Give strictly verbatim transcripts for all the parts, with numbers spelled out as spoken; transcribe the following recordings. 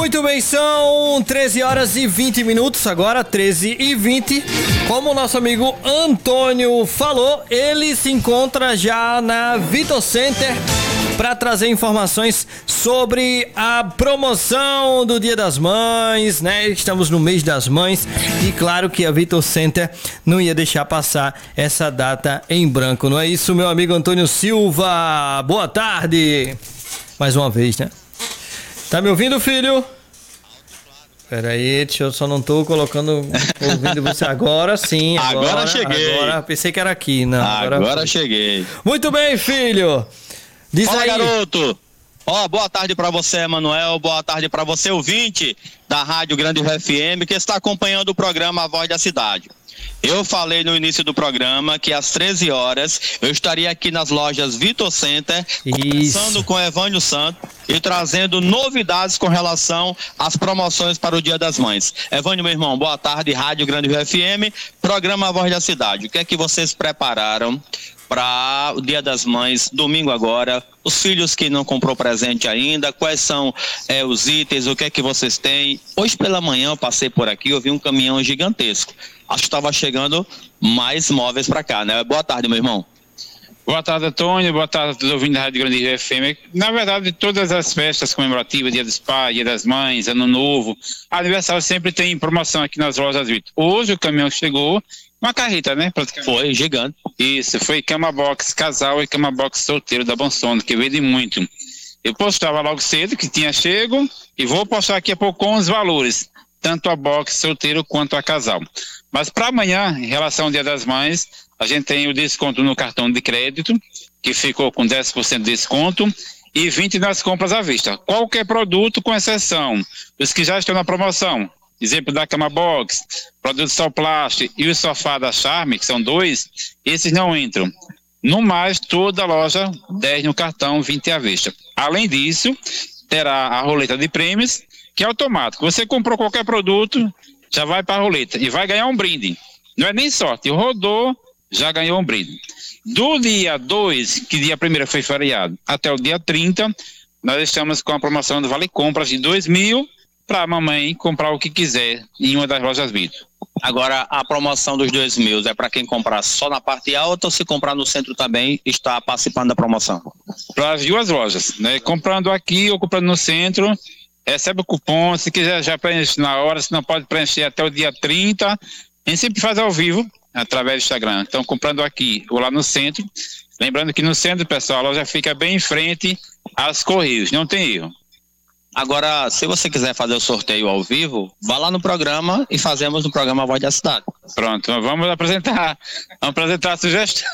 Muito bem, são treze horas e vinte minutos, agora treze e vinte. Como o nosso amigo Antônio falou, ele se encontra já na Vitor Center para trazer informações sobre a promoção do Dia das Mães, né? Estamos no mês das mães e claro que a Vitor Center não ia deixar passar essa data em branco, não é isso, meu amigo Antônio Silva? Boa tarde! Mais uma vez, né? Tá me ouvindo, filho? Pera aí, eu só não tô colocando, ouvindo você agora sim. Agora, agora cheguei. Agora pensei que era aqui, não. Agora, agora cheguei. Muito bem, filho. Diz Fala, aí. garoto. Ó, boa tarde pra você, Emanuel. Boa tarde pra você, ouvinte da Rádio Grande F M, que está acompanhando o programa A Voz da Cidade. Eu falei no início do programa que às treze horas eu estaria aqui nas lojas Vitor Center, Isso. conversando com Evânio Santos e trazendo novidades com relação às promoções para o Dia das Mães. Evânio, meu irmão, boa tarde, Rádio Grande F M, programa A Voz da Cidade. O que é que vocês prepararam para o Dia das Mães, domingo agora? Os filhos que não comprou presente ainda, quais são é, os itens, o que é que vocês têm? Hoje pela manhã eu passei por aqui, eu vi um caminhão gigantesco. Acho que estava chegando mais móveis para cá, né? Boa tarde, meu irmão. Boa tarde, Antônio. Boa tarde a todos os ouvintes da Rádio Grande F M. Na verdade, todas as festas comemorativas, Dia dos Pais, Dia das Mães, Ano Novo, aniversário, sempre tem promoção aqui nas lojas Vitor. Hoje o caminhão chegou, uma carreta, né? Foi, gigante. Isso, foi cama box casal e cama box solteiro da Bonsono, que vende muito. Eu postava logo cedo que tinha chego e vou postar aqui a pouco com os valores, tanto a box solteiro quanto a casal. Mas para amanhã, em relação ao Dia das Mães, a gente tem o desconto no cartão de crédito, que ficou com dez por cento de desconto, e vinte por cento nas compras à vista. Qualquer produto, com exceção dos que já estão na promoção. Exemplo da cama box, produto Solplast e o sofá da Charme, que são dois, esses não entram. No mais, toda a loja, dez no cartão, vinte à vista. Além disso, terá a roleta de prêmios, que é automático. Você comprou qualquer produto, já vai para a roleta e vai ganhar um brinde. Não é nem sorte, rodou, já ganhou um brinde. Do dia dois, que dia primeiro foi feriado, até o dia trinta, nós estamos com a promoção do Vale Compras de dois mil para a mamãe comprar o que quiser em uma das lojas Vitor. Agora, a promoção dos dois mil é para quem comprar só na parte alta ou se comprar no centro também está participando da promoção? Para as duas lojas, né? Comprando aqui ou comprando no centro, recebe o cupom, se quiser já preenche na hora, se não pode preencher até o dia trinta, a gente sempre faz ao vivo, através do Instagram. Então, comprando aqui ou lá no centro, lembrando que no centro, pessoal, a loja fica bem em frente aos Correios, não tem erro. Agora, se você quiser fazer o sorteio ao vivo, vá lá no programa e fazemos no programa Voz da Cidade. Pronto, vamos apresentar, vamos apresentar a sugestão,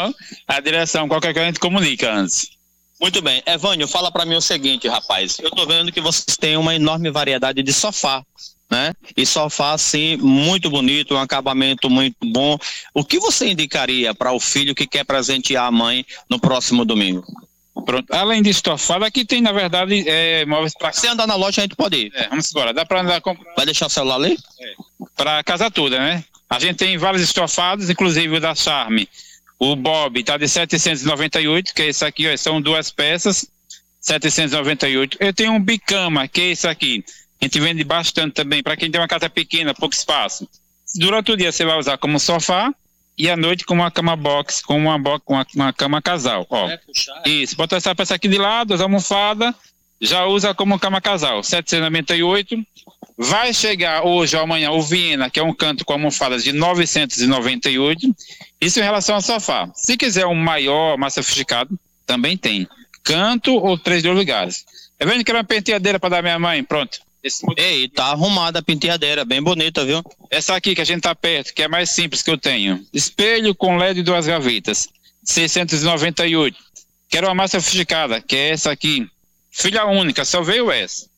a direção, qualquer coisa a gente comunica antes. Muito bem. Evânio, fala para mim o seguinte, rapaz. Eu tô vendo que vocês têm uma enorme variedade de sofá, né? E sofá, assim, muito bonito, um acabamento muito bom. O que você indicaria para o filho que quer presentear a mãe no próximo domingo? Pronto. Além de estofado, aqui tem, na verdade, é, móveis para... Se andar na loja, a gente pode ir. É, vamos embora. Dá para andar comprar... Vai deixar o celular ali? É. Para a casa toda, né? A gente tem vários estofados, inclusive o da Charme. O Bob tá de setecentos e noventa e oito, que é esse aqui, ó, são duas peças, setecentos e noventa e oito. Eu tenho um bicama, que é esse aqui. A gente vende bastante também, para quem tem uma casa pequena, pouco espaço. Durante o dia você vai usar como sofá e à noite como uma cama box, com uma, bo uma, uma cama casal. Ó. É, puxar. Isso, bota essa peça aqui de lado, as almofadas, já usa como cama casal, setecentos e noventa e oito. Vai chegar hoje ou amanhã o Viena, que é um canto com almofadas de novecentos e noventa e oito. Isso em relação ao sofá. Se quiser um maior, mais sofisticado, também tem. Canto ou três dois lugares. É vendo que era uma penteadeira para dar minha mãe? Pronto. Esse... Ei, tá arrumada a penteadeira, bem bonita, viu? Essa aqui que a gente tá perto, que é a mais simples que eu tenho. Espelho com L E D e duas gavetas, seiscentos e noventa e oito. Quero uma mais sofisticada, que é essa aqui. Filha única, só veio essa.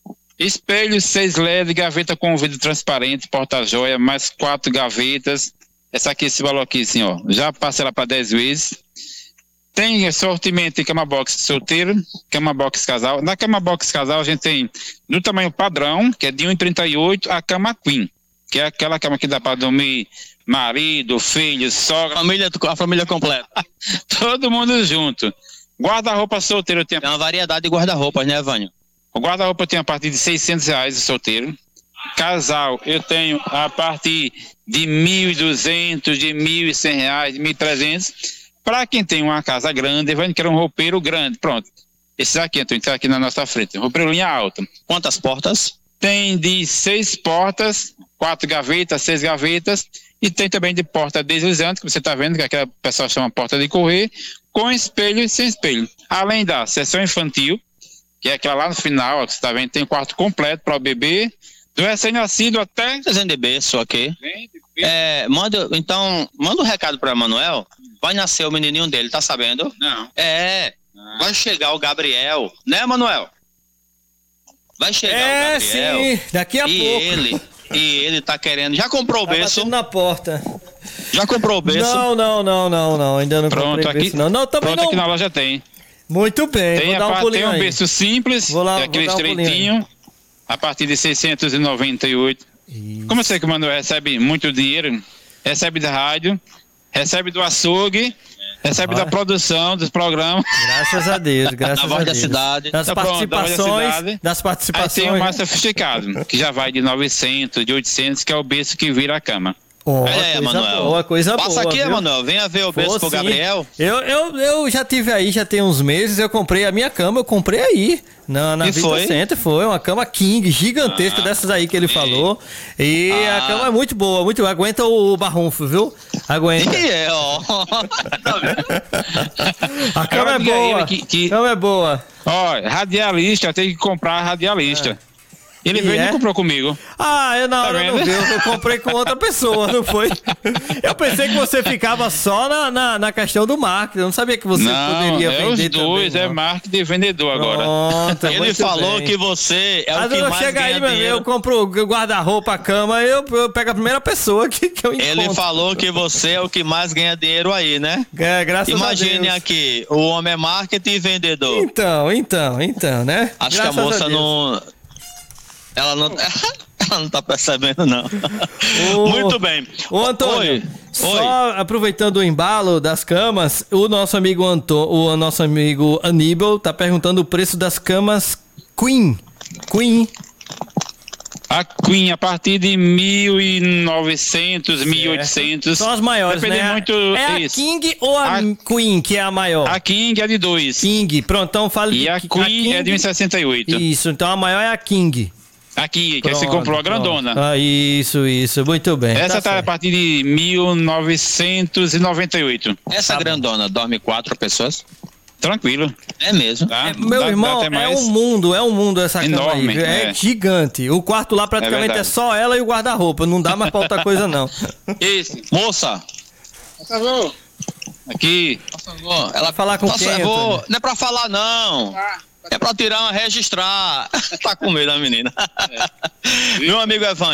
Espelho, seis L E D, gaveta com vidro transparente, porta-joia, mais quatro gavetas. Essa aqui, esse valor aqui, assim, ó, já passa ela para dez vezes. Tem sortimento em cama box solteiro, cama box casal. Na cama box casal a gente tem no tamanho padrão, que é de um e trinta e oito, a cama queen, que é aquela cama que dá para dormir marido, filho, sogra. Família, a família completa. Todo mundo junto. Guarda-roupa solteiro. Tem uma variedade de guarda-roupas, né, Evânio? O guarda-roupa eu tenho a partir de seiscentos reais de solteiro. Casal eu tenho a partir de mil e duzentos, de mil e cem reais, de mil e trezentos. Para quem tem uma casa grande, vai querer um roupeiro grande. Pronto. Esse aqui, Antônio, está aqui na nossa frente. Roupeiro linha alta. Quantas portas? Tem de seis portas, quatro gavetas, seis gavetas. E tem também de porta deslizante, que você está vendo, que aquela pessoa chama porta de correr, com espelho e sem espelho. Além da seção infantil, que é aquela lá no final, ó, que você está vendo, tem quarto completo para o bebê, do recém-nascido até... Dizendo de berço aqui. É, manda, então, manda um recado para Emanuel. Vai nascer o menininho dele, tá sabendo? Não. É, Não. vai chegar o Gabriel, né, Emanuel? Vai chegar É, o Gabriel. sim, daqui a e pouco. ele, e ele tá querendo, já comprou o Tá berço? batendo na porta. Já comprou o berço? Não, não, não, não, não, ainda não Pronto, comprei aqui, berço, não. Não, também pronto, não. aqui na loja tem. Muito bem, Tem, vou a, dar um pa- pulinho tem um aí. berço simples, Vou lá, que é aquele vou dar um pulinho estreitinho, a partir de seiscentos e noventa e oito. Isso. Como eu sei que o Manuel recebe muito dinheiro, recebe da rádio, recebe do açougue, recebe Olha. da produção dos programas. Graças a Deus, graças Na a voz da Deus. cidade. Das Tá pronto, da voz da participações, cidade. das Aí participações. tem o mais sofisticado, que já vai de novecentos, de oitocentos, que é o berço que vira a cama. Oh, Olha aí, coisa Emanuel. boa, coisa Passa boa, aqui, viu? Emanuel. Venha ver o berço Pô, pro sim. Gabriel. Eu, eu, eu já tive aí, já tem uns meses, eu comprei a minha cama, eu comprei aí, na, na E Vita foi? Center, foi uma cama king, gigantesca, Ah, dessas aí que ele sim. falou, e Ah. a cama é muito boa, muito boa, aguenta o barrunfo, viu? Aguenta. E é, ó. Tá vendo? A cama é Agora diga boa, ele que- que- a cama é boa. Ó, radialista, tem que comprar radialista. Ele E veio e é? não comprou comigo. Ah, eu na Tá hora não vendo? vi, eu comprei com outra pessoa, não foi? Eu pensei que você ficava só na, na, na questão do marketing, eu não sabia que você não, poderia é os vender dois, também, é não. marketing de vendedor agora. Pronto, Ele muito falou bem. que você é o Mas que eu mais chego aí, ganha meu, dinheiro. eu compro o guarda-roupa, a cama, eu, eu pego a primeira pessoa que, que eu encontro. Ele falou que você é o que mais ganha dinheiro aí, né? É, graças Imagine a Deus. aqui, o homem é marketing e vendedor. Então, então, então, né? Acho Graças que a moça Deus. não... Ela não... Ela não tá percebendo, não. Ô, Muito bem. Ô, Antônio, Oi. Oi. só aproveitando o embalo das camas, o nosso amigo Anto, o nosso amigo Aníbal tá perguntando o preço das camas Queen. Queen. A Queen, a partir de mil e novecentos, mil e oitocentos. São as maiores, Depende né? muito É a isso. King ou a, A- Queen que é a maior? A King é de dois. King, pronto, então fala E a Queen é de um e sessenta e oito. Isso, então a maior é a King. Aqui, que aí você Pronto, comprou a pronto. grandona. Ah, isso, isso, muito bem. Essa tá, a certo. partir de mil novecentos e noventa e oito. Essa Tá bom. grandona dorme quatro pessoas? Tranquilo. É mesmo. Tá? É, meu Dá- dá irmão, até é mais. um mundo, é um mundo essa cama Enorme, aí, viu? É, é. gigante. O quarto lá praticamente é, verdade. só ela e o guarda-roupa, não dá mais pra outra coisa não. Esse. Moça, Aqui. ela falar com Nossa, quem, eu vou- Antônio? Não é pra falar, não. É pra tirar uma registrar. Tá com medo a menina. Meu amigo Evandro.